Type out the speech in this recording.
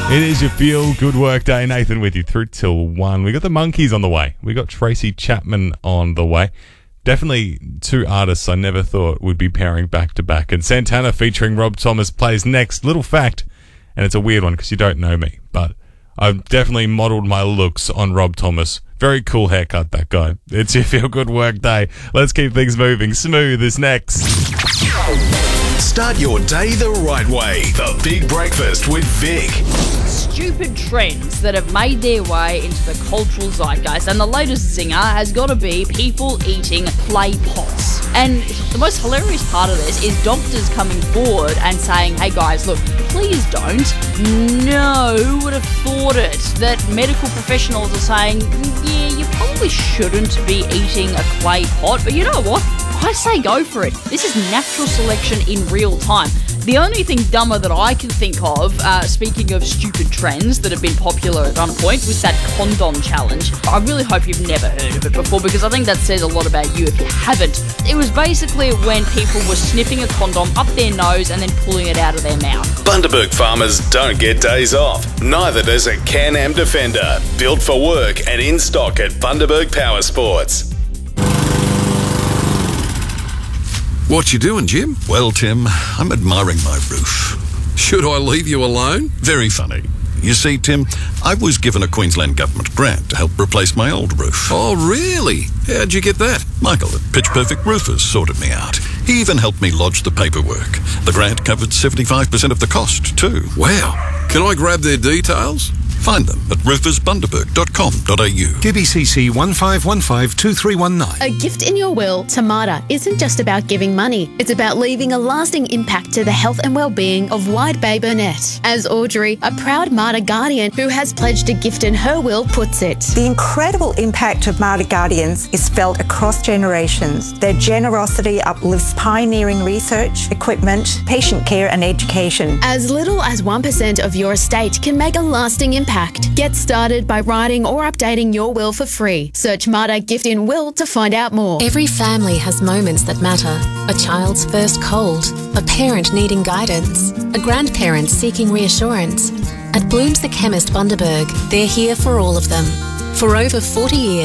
It is your Feel Good Work Day. Nathan with you through till 1. We got the Monkeys on the way. We got Tracy Chapman on the way. Definitely two artists I never thought would be pairing back to back. And Santana featuring Rob Thomas plays next. Little fact, and it's a weird one because you don't know me, but I've definitely modelled my looks on Rob Thomas. Very cool haircut, that guy. It's your Feel Good Work Day. Let's keep things moving. Smooth is next. Start your day the right way. The Big Breakfast with Vic. Stupid trends that have made their way into the cultural zeitgeist, and the latest zinger has got to be people eating clay pots. And the most hilarious part of this is doctors coming forward and saying, hey guys, look, please don't. No, who would have thought it? That medical professionals are saying, yeah, you probably shouldn't be eating a clay pot, but you know what? I say go for it. This is natural selection in real time. The only thing dumber that I can think of, speaking of stupid trends that have been popular at one point, was that condom challenge. I really hope you've never heard of it before, because I think that says a lot about you if you haven't. It was basically when people were sniffing a condom up their nose and then pulling it out of their mouth. Bundaberg farmers don't get days off. Neither does a Can-Am Defender. Built for work and in stock at Bundaberg Power Sports. What you doing, Jim? Well, Tim, I'm admiring my roof. Should I leave you alone? Very funny. You see, Tim, I was given a Queensland Government grant to help replace my old roof. Oh, really? How'd you get that? Michael at Pitch Perfect Roofers sorted me out. He even helped me lodge the paperwork. The grant covered 75% of the cost, too. Wow. Can I grab their details? Find them at roofersbundaberg.com.au. QBCC 15152319. A gift in your will to Marta isn't just about giving money. It's about leaving a lasting impact to the health and well-being of Wide Bay Burnett. As Audrey, a proud Marta Guardian who has pledged a gift in her will, puts it. The incredible impact of Marta Guardians is felt across generations. Their generosity uplifts pioneering research, equipment, patient care and education. As little as 1% of your estate can make a lasting impact. Get started by writing or updating your will for free. Search Marta Gift in Will to find out more. Every family has moments that matter. A child's first cold, a parent needing guidance, a grandparent seeking reassurance. At Bloom's the Chemist Bundaberg, they're here for all of them. For over 40 years,